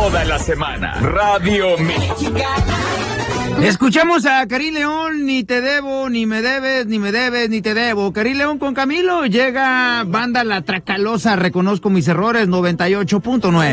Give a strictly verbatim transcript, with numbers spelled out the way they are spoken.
toda la semana. Radio Mexicana. Escuchamos a Karim León, ni te debo, ni me debes, ni me debes, ni te debo. Karim León con Camilo, llega banda La Tracalosa, reconozco mis errores, noventa y ocho punto nueve.